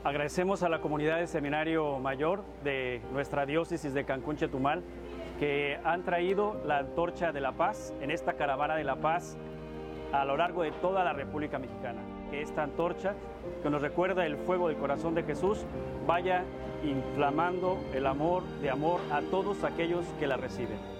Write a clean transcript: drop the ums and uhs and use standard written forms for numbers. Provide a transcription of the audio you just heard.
Agradecemos a la comunidad del Seminario Mayor de nuestra diócesis de Cancún, Chetumal, que han traído la antorcha de la paz en esta caravana de la paz a lo largo de toda la República Mexicana. Que esta antorcha, que nos recuerda el fuego del corazón de Jesús, vaya inflamando el amor a todos aquellos que la reciben.